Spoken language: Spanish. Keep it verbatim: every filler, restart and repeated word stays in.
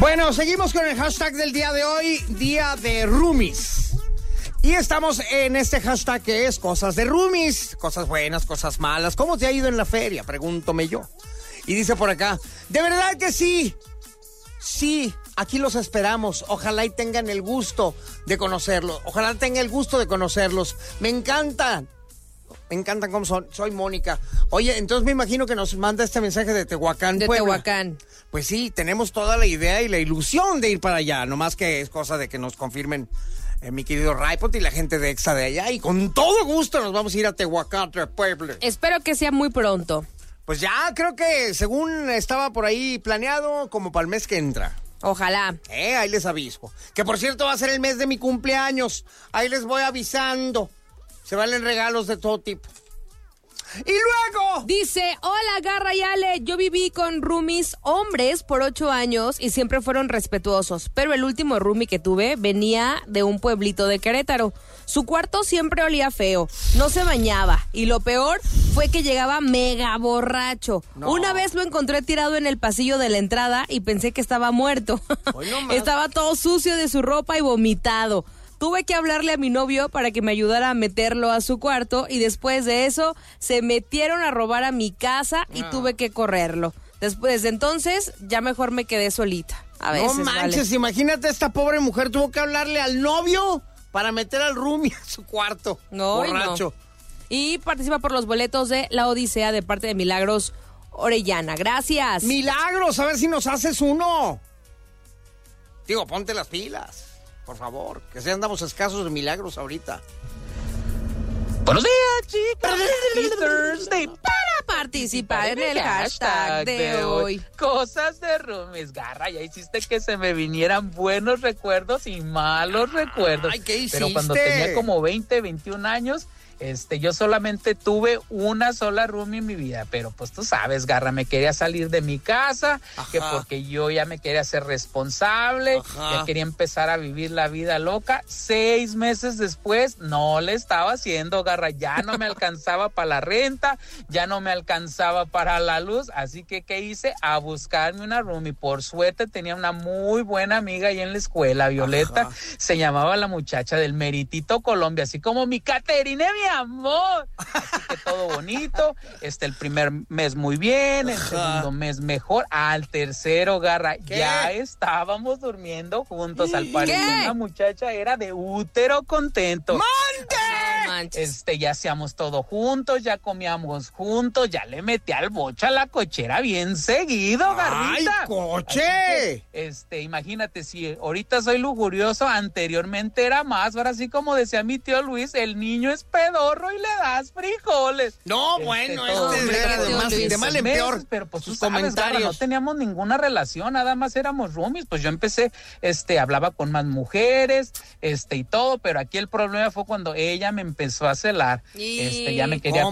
Bueno, seguimos con el hashtag del día de hoy, Día de Roomies. Y estamos en este hashtag que es cosas de roomies, cosas buenas, cosas malas. ¿Cómo te ha ido en la feria? Pregúntome yo. Y dice por acá, de verdad que sí, sí, aquí los esperamos. Ojalá y tengan el gusto de conocerlos. Ojalá tengan el gusto de conocerlos. Me encantan. Me encantan cómo son. Soy Mónica. Oye, entonces me imagino que nos manda este mensaje de Tehuacán, De Puebla. Tehuacán. Pues sí, tenemos toda la idea y la ilusión de ir para allá. Nomás que es cosa de que nos confirmen eh, mi querido Raipot y la gente de Exa de allá. Y con todo gusto nos vamos a ir a Tehuacán, Puebla. Espero que sea muy pronto. Pues ya creo que según estaba por ahí planeado, como para el mes que entra. Ojalá. Eh, ahí les aviso. Que por cierto va a ser el mes de mi cumpleaños. Ahí les voy avisando. Se valen regalos de todo tipo. Y luego Dice, hola Garra y Ale, yo viví con roomies hombres por ocho años y siempre fueron respetuosos, pero el último roomie que tuve venía de un pueblito de Querétaro. Su cuarto siempre olía feo, no se bañaba y lo peor fue que llegaba mega borracho. No. Una vez lo encontré tirado en el pasillo de la entrada y pensé que estaba muerto. Hoy no más. Estaba todo sucio de su ropa y vomitado. Tuve que hablarle a mi novio para que me ayudara a meterlo a su cuarto y después de eso se metieron a robar a mi casa y Ah. tuve que correrlo. Después de entonces ya mejor me quedé solita. A veces, no manches, vale. imagínate, esta pobre mujer tuvo que hablarle al novio para meter al roomie a su cuarto. No, y borracho. no. Y participa por los boletos de La Odisea de parte de Milagros Orellana. Gracias. Milagros, a ver si nos haces uno. Digo, ponte las pilas, por favor, que si andamos escasos de milagros ahorita. Buenos días, chicas. Happy Thursday. Para participar en el hashtag de hoy. Cosas de roomies. Garra, ya hiciste que se me vinieran buenos recuerdos y malos recuerdos. Ay, ¿qué hiciste? Pero cuando tenía como veinte, veintiún años, este, yo solamente tuve una sola roomie en mi vida. Pero pues tú sabes, Garra, me quería salir de mi casa, Ajá. que porque yo ya me quería ser responsable, Ajá. ya quería empezar a vivir la vida loca. Seis meses después, no le estaba haciendo, Garra, ya no me alcanzaba para la renta, ya no me alcanzaba para la luz, así que ¿qué hice? A buscarme una roomie. Por suerte tenía una muy buena amiga ahí en la escuela, Violeta. Ajá. Se llamaba la muchacha del Meritito Colombia, así como mi Caterine, mi amor. Así que todo bonito. Este, el primer mes muy bien, el Ajá. segundo mes mejor. Al tercero, Garra, ¿Qué? ya estábamos durmiendo juntos. Al parecer ¿Qué? la muchacha era de útero contento. No manches. Este, ya hacíamos todo juntos, ya comíamos juntos, ya le metí al bocho a la cochera bien seguido, ¡Ay, Garrita. coche! Así que, este, imagínate, si ahorita soy lujurioso, anteriormente era más. Ahora sí, como decía mi tío Luis, el niño es pedorro y le das frijoles. No, Este, bueno, todo este bien, era de tío más, Luis. de mal en meses, peor. pero pues sus tú sabes, Garra, comentarios. no teníamos ninguna relación, nada más éramos roomies. Pues yo empecé, este, hablaba con más mujeres, este, y todo, pero aquí el problema fue cuando ella me empezó a celar. Y- Este, ya me quería ¿Cómo?